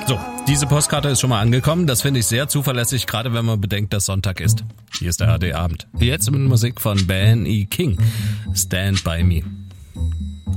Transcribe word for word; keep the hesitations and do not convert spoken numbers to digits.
So, diese Postkarte ist schon mal angekommen. Das finde ich sehr zuverlässig, gerade wenn man bedenkt, dass Sonntag ist. Hier ist der A R D Abend. Jetzt mit Musik von Ben E. King. Stand By Me.